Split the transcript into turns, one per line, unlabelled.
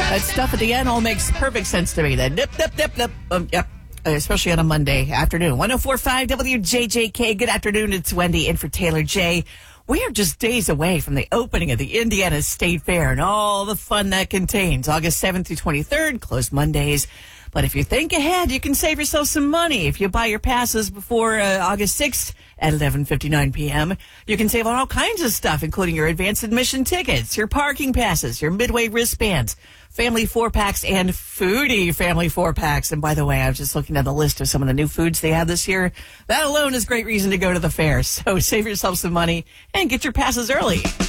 That stuff at the end all makes perfect sense to me. That nip, nip, nip, nip. Yep. Especially on a Monday afternoon. 104.5 WJJK. Good afternoon. It's Wendy in for Taylor J. We are just days away from the opening of the Indiana State Fair and all the fun that contains. August 7th through 23rd, closed Mondays. But if you think ahead, you can save yourself some money. If you buy your passes before August 6th at 11:59 p.m., you can save on all kinds of stuff, including your advanced admission tickets, your parking passes, your midway wristbands, family 4-packs, and foodie family 4-packs. And by the way, I was just looking at the list of some of the new foods they have this year. That alone is great reason to go to the fair. So save yourself some money and get your passes early.